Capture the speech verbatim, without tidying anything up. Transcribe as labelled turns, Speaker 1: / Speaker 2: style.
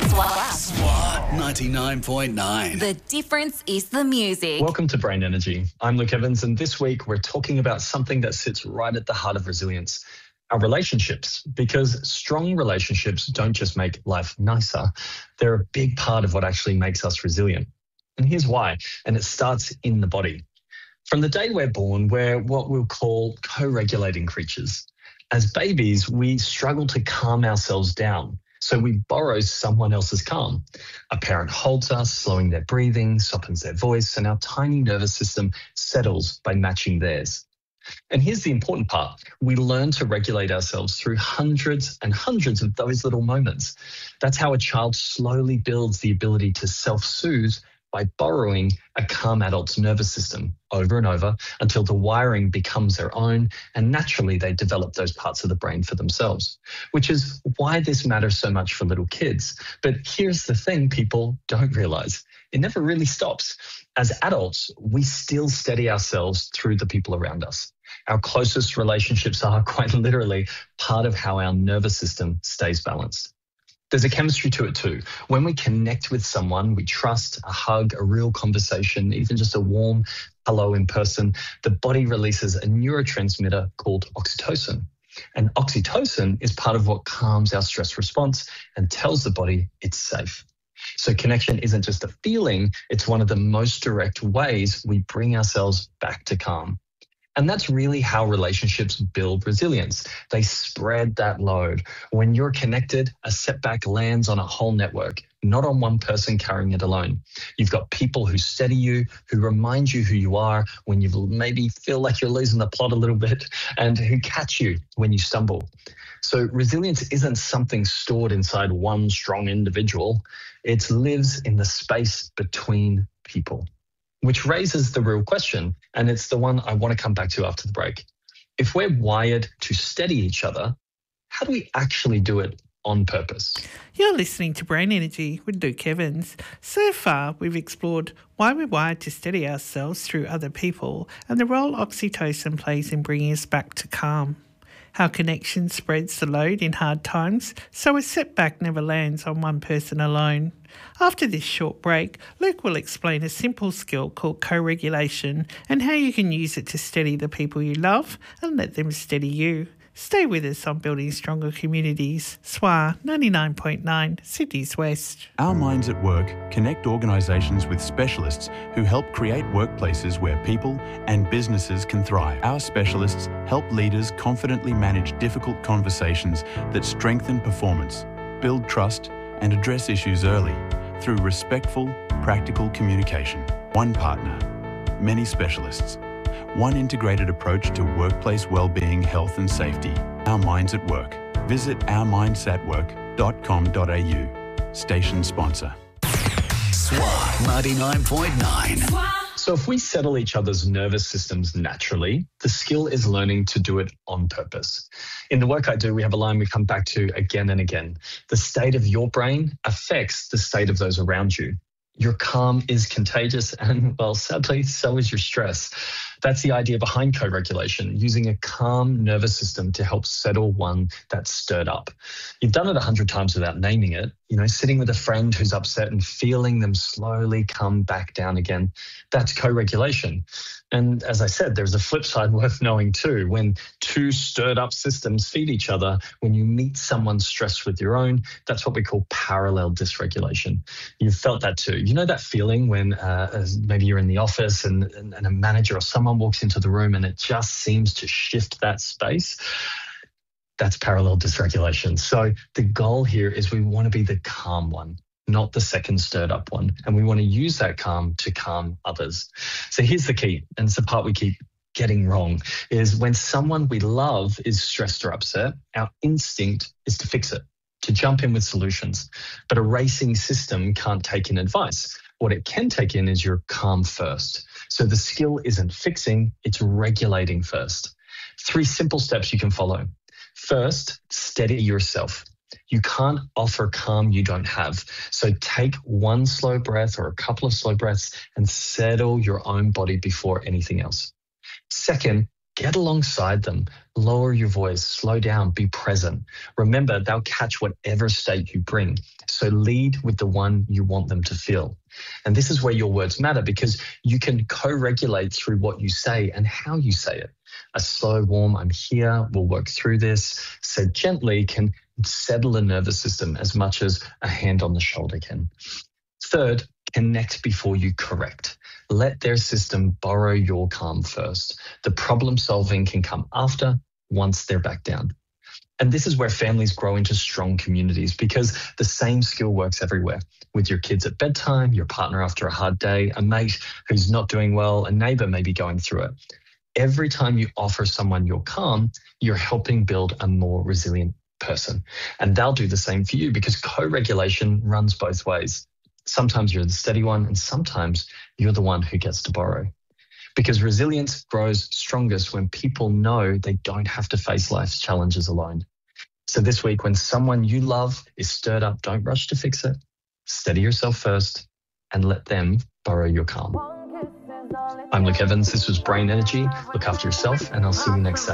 Speaker 1: SWA ninety-nine point nine.
Speaker 2: The difference is the music.
Speaker 3: Welcome to Brain Energy. I'm Luke Evans, and this week we're talking about something that sits right at the heart of resilience, our relationships. Because strong relationships don't just make life nicer, they're a big part of what actually makes us resilient. And here's why, and it starts in the body. From the day we're born, we're what we'll call co-regulating creatures. As babies, we struggle to calm ourselves down. So we borrow someone else's calm. A parent holds us, slowing their breathing, softens their voice, and our tiny nervous system settles by matching theirs. And here's the important part. We learn to regulate ourselves through hundreds and hundreds of those little moments. That's how a child slowly builds the ability to self-soothe by borrowing a calm adult's nervous system over and over until the wiring becomes their own, and naturally they develop those parts of the brain for themselves, which is why this matters so much for little kids. But here's the thing people don't realize. It never really stops. As adults, we still steady ourselves through the people around us. Our closest relationships are quite literally part of how our nervous system stays balanced. There's a chemistry to it too. When we connect with someone we trust, a hug, a real conversation, even just a warm hello in person, the body releases a neurotransmitter called oxytocin. And oxytocin is part of what calms our stress response and tells the body it's safe. So connection isn't just a feeling, it's one of the most direct ways we bring ourselves back to calm. And that's really how relationships build resilience. They spread that load. When you're connected, a setback lands on a whole network, not on one person carrying it alone. You've got people who steady you, who remind you who you are when you maybe feel like you're losing the plot a little bit, and who catch you when you stumble. So resilience isn't something stored inside one strong individual. It lives in the space between people. Which raises the real question, and it's the one I want to come back to after the break. If we're wired to steady each other, how do we actually do it on purpose?
Speaker 4: You're listening to Brain Energy with Luke Evans. So far, we've explored why we're wired to steady ourselves through other people and the role oxytocin plays in bringing us back to calm. How connection spreads the load in hard times so a setback never lands on one person alone. After this short break, Luke will explain a simple skill called co-regulation and how you can use it to steady the people you love and let them steady you. Stay with us on Building Stronger Communities. SWA ninety-nine point nine, Sydney's West.
Speaker 5: Our Minds at Work connect organisations with specialists who help create workplaces where people and businesses can thrive. Our specialists help leaders confidently manage difficult conversations that strengthen performance, build trust, and address issues early through respectful, practical communication. One partner, many specialists. One integrated approach to workplace wellbeing, health and safety. Our Minds at Work. Visit our minds at work dot com dot a u. Station sponsor.
Speaker 1: SWA ninety-nine point nine.
Speaker 3: So if we settle each other's nervous systems naturally, the skill is learning to do it on purpose. In the work I do, we have a line we come back to again and again. The state of your brain affects the state of those around you. Your calm is contagious and, well, sadly, so is your stress. That's the idea behind co-regulation, using a calm nervous system to help settle one that's stirred up. You've done it a hundred times without naming it, you know, sitting with a friend who's upset and feeling them slowly come back down again. That's co-regulation. And as I said, there's a flip side worth knowing too. When two stirred up systems feed each other, when you meet someone stressed with your own, that's what we call parallel dysregulation. You've felt that too. You know that feeling when uh, maybe you're in the office and, and, and a manager or someone walks into the room and it just seems to shift that space? That's parallel dysregulation. So the goal here is we want to be the calm one, not the second stirred up one. And we want to use that calm to calm others. So here's the key, and it's the part we keep getting wrong, is when someone we love is stressed or upset, our instinct is to fix it, to jump in with solutions. But a racing system can't take in advice. What it can take in is your calm first. So the skill isn't fixing, it's regulating first. Three simple steps you can follow. First, steady yourself. You can't offer calm you don't have. So take one slow breath or a couple of slow breaths and settle your own body before anything else. Second, Get alongside them, lower your voice, slow down, be present. Remember, they'll catch whatever state you bring. So lead with the one you want them to feel. And this is where your words matter, because you can co-regulate through what you say and how you say it. A slow, warm, I'm here, we'll work through this, said gently, can settle the nervous system as much as a hand on the shoulder can. Third, connect before you correct. Let their system borrow your calm first. The problem solving can come after, once they're back down. And this is where families grow into strong communities, because the same skill works everywhere. With your kids at bedtime, your partner after a hard day, a mate who's not doing well, a neighbor maybe going through it. Every time you offer someone your calm, you're helping build a more resilient person. And they'll do the same for you, because co-regulation runs both ways. Sometimes you're the steady one, and sometimes you're the one who gets to borrow. Because resilience grows strongest when people know they don't have to face life's challenges alone. So this week, when someone you love is stirred up, don't rush to fix it. Steady yourself first and let them borrow your calm. I'm Luke Evans. This was Brain Energy. Look after yourself, and I'll see you next Saturday.